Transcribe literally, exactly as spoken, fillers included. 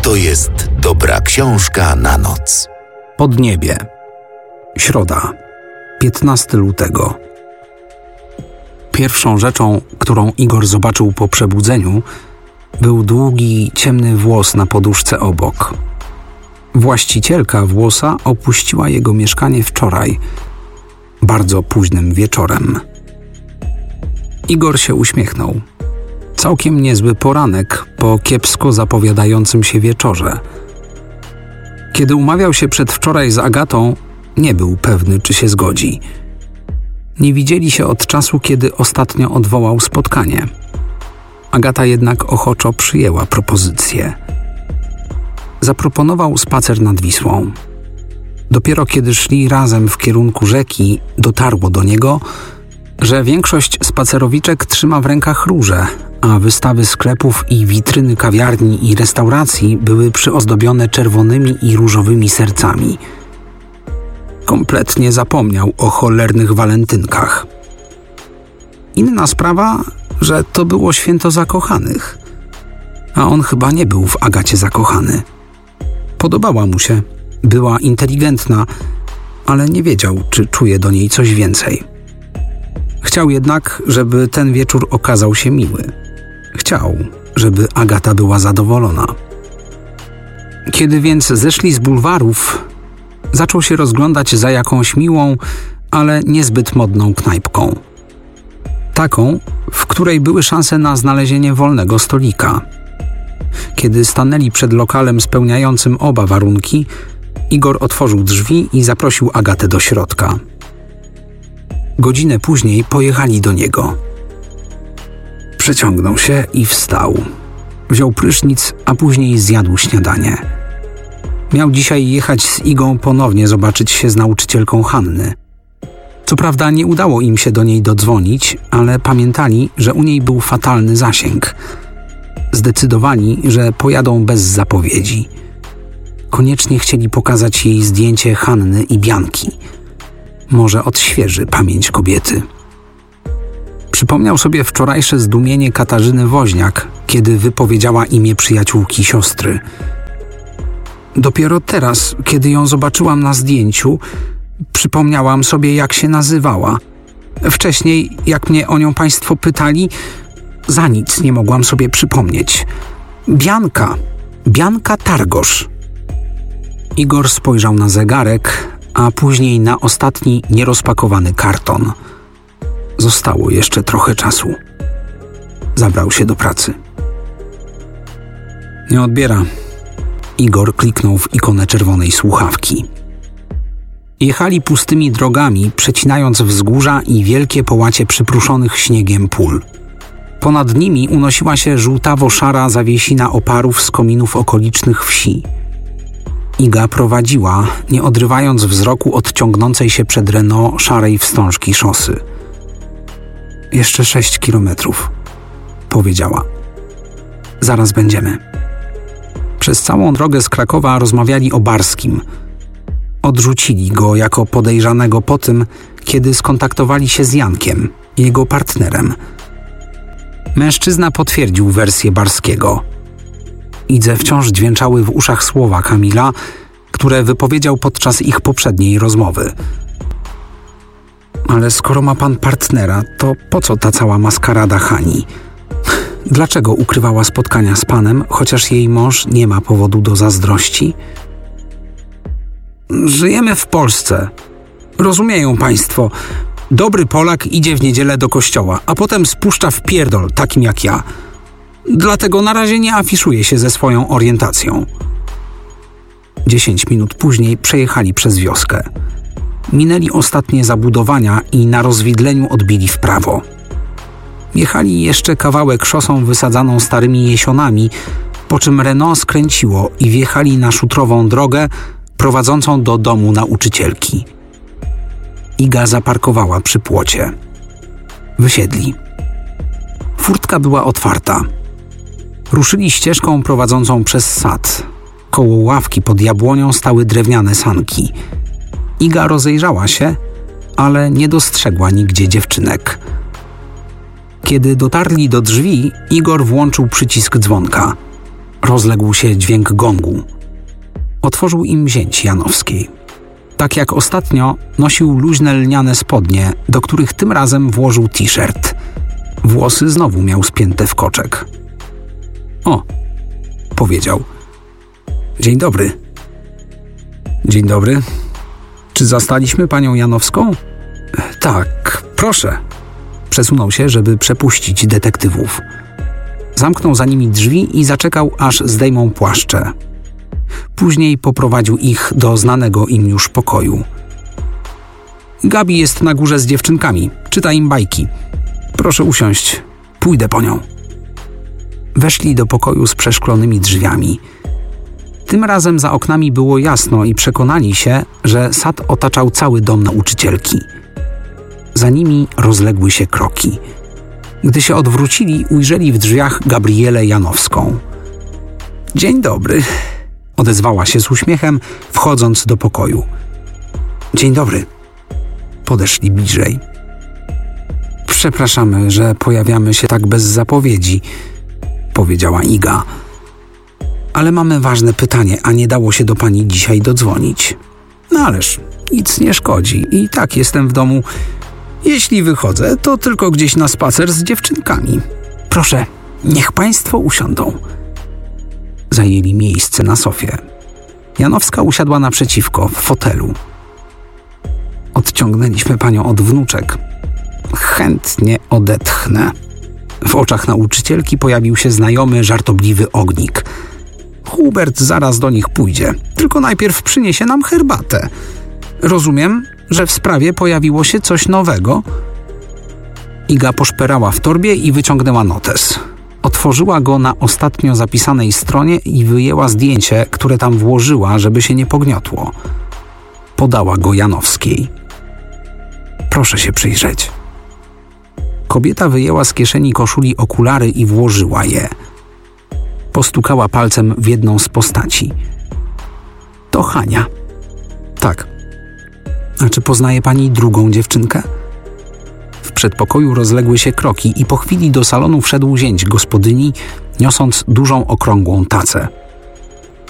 To jest dobra książka na noc. Podniebie. Środa, piętnastego lutego. Pierwszą rzeczą, którą Igor zobaczył po przebudzeniu, był długi, ciemny włos na poduszce obok. Właścicielka włosa opuściła jego mieszkanie wczoraj, bardzo późnym wieczorem. Igor się uśmiechnął. Całkiem niezły poranek po kiepsko zapowiadającym się wieczorze. Kiedy umawiał się przedwczoraj z Agatą, nie był pewny, czy się zgodzi. Nie widzieli się od czasu, kiedy ostatnio odwołał spotkanie. Agata jednak ochoczo przyjęła propozycję. Zaproponował spacer nad Wisłą. Dopiero kiedy szli razem w kierunku rzeki, dotarło do niego, że większość spacerowiczek trzyma w rękach róże, a wystawy sklepów i witryny kawiarni i restauracji były przyozdobione czerwonymi i różowymi sercami. Kompletnie zapomniał o cholernych walentynkach. Inna sprawa, że to było święto zakochanych, a on chyba nie był w Agacie zakochany. Podobała mu się, była inteligentna, ale nie wiedział, czy czuje do niej coś więcej. Chciał jednak, żeby ten wieczór okazał się miły. Chciał, żeby Agata była zadowolona. Kiedy więc zeszli z bulwarów, zaczął się rozglądać za jakąś miłą, ale niezbyt modną knajpką. Taką, w której były szanse na znalezienie wolnego stolika. Kiedy stanęli przed lokalem spełniającym oba warunki, Igor otworzył drzwi i zaprosił Agatę do środka. Godzinę później pojechali do niego. Przeciągnął się i wstał. Wziął prysznic, a później zjadł śniadanie. Miał dzisiaj jechać z Igą ponownie zobaczyć się z nauczycielką Hanny. Co prawda nie udało im się do niej dodzwonić, ale pamiętali, że u niej był fatalny zasięg. Zdecydowali, że pojadą bez zapowiedzi. Koniecznie chcieli pokazać jej zdjęcie Hanny i Bianki. Może odświeży pamięć kobiety. Przypomniał sobie wczorajsze zdumienie Katarzyny Woźniak, kiedy wypowiedziała imię przyjaciółki siostry. Dopiero teraz, kiedy ją zobaczyłam na zdjęciu, przypomniałam sobie, jak się nazywała. Wcześniej, jak mnie o nią państwo pytali, za nic nie mogłam sobie przypomnieć. Bianka. Bianka Targosz. Igor spojrzał na zegarek, a później na ostatni nierozpakowany karton. Zostało jeszcze trochę czasu. Zabrał się do pracy. Nie odbiera. Igor kliknął w ikonę czerwonej słuchawki. Jechali pustymi drogami, przecinając wzgórza i wielkie połacie przypruszonych śniegiem pól. Ponad nimi unosiła się żółtawo-szara zawiesina oparów z kominów okolicznych wsi. Iga prowadziła, nie odrywając wzroku od ciągnącej się przed Renault szarej wstążki szosy. Jeszcze sześć kilometrów, powiedziała. Zaraz będziemy. Przez całą drogę z Krakowa rozmawiali o Barskim. Odrzucili go jako podejrzanego po tym, kiedy skontaktowali się z Jankiem, jego partnerem. Mężczyzna potwierdził wersję Barskiego. Idze wciąż dźwięczały w uszach słowa Kamila, które wypowiedział podczas ich poprzedniej rozmowy. Ale skoro ma pan partnera, to po co ta cała maskarada Hani? Dlaczego ukrywała spotkania z panem, chociaż jej mąż nie ma powodu do zazdrości? Żyjemy w Polsce. Rozumieją państwo. Dobry Polak idzie w niedzielę do kościoła, a potem spuszcza w pierdol, takim jak ja. Dlatego na razie nie afiszuje się ze swoją orientacją. Dziesięć minut później przejechali przez wioskę. Minęli ostatnie zabudowania i na rozwidleniu odbili w prawo. Jechali jeszcze kawałek szosą wysadzaną starymi jesionami, po czym Renault skręciło i wjechali na szutrową drogę prowadzącą do domu nauczycielki. Iga zaparkowała przy płocie. Wysiedli. Furtka była otwarta. Ruszyli ścieżką prowadzącą przez sad. Koło ławki pod jabłonią stały drewniane sanki. Iga rozejrzała się, ale nie dostrzegła nigdzie dziewczynek. Kiedy dotarli do drzwi, Igor włączył przycisk dzwonka. rozległ się dźwięk gongu. Otworzył im zięć Janowskiej. Tak jak ostatnio nosił luźne lniane spodnie, do których tym razem włożył t-shirt. Włosy znowu miał spięte w koczek. O, powiedział. Dzień dobry. Dzień dobry. Czy zastaliśmy panią Janowską? Tak, proszę. Przesunął się, żeby przepuścić detektywów. Zamknął za nimi drzwi i zaczekał, aż zdejmą płaszcze. Później poprowadził ich do znanego im już pokoju. Gabi jest na górze z dziewczynkami. Czyta im bajki. Proszę usiąść. Pójdę po nią. Weszli do pokoju z przeszklonymi drzwiami. Tym razem za oknami było jasno i przekonali się, że sad otaczał cały dom nauczycielki. Za nimi rozległy się kroki. Gdy się odwrócili, ujrzeli w drzwiach Gabrielę Janowską. Dzień dobry, odezwała się z uśmiechem, wchodząc do pokoju. Dzień dobry. Podeszli bliżej. Przepraszamy, że pojawiamy się tak bez zapowiedzi, powiedziała Iga. Ale mamy ważne pytanie, a nie dało się do pani dzisiaj dodzwonić. No ależ nic nie szkodzi. I tak jestem w domu. Jeśli wychodzę, to tylko gdzieś na spacer z dziewczynkami. Proszę, niech państwo usiądą. Zajęli miejsce na sofie. Janowska usiadła naprzeciwko, w fotelu. Odciągnęliśmy panią od wnuczek. Chętnie odetchnę. W oczach nauczycielki pojawił się znajomy, żartobliwy ognik. Hubert zaraz do nich pójdzie, tylko najpierw przyniesie nam herbatę. Rozumiem, że w sprawie pojawiło się coś nowego? Iga poszperała w torbie i wyciągnęła notes. Otworzyła go na ostatnio zapisanej stronie i wyjęła zdjęcie, które tam włożyła, żeby się nie pogniotło. Podała go Janowskiej. Proszę się przyjrzeć. Kobieta wyjęła z kieszeni koszuli okulary i włożyła je. Postukała palcem w jedną z postaci. To Hania. Tak. A czy poznaje pani drugą dziewczynkę? W przedpokoju rozległy się kroki i po chwili do salonu wszedł zięć gospodyni, niosąc dużą okrągłą tacę.